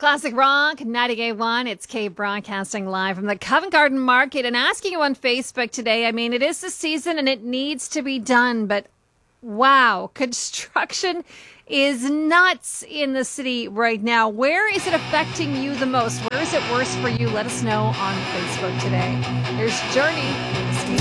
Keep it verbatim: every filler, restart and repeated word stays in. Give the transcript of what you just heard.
Classic Rock ninety-eight point one. It's Kate broadcasting live from the Covent Garden Market and asking you on Facebook today. I mean, it is the season and it needs to be done, but wow, construction is nuts in the city right now. Where is it affecting you the most? Where is it worse for you? Let us know on Facebook today. Here's Journey.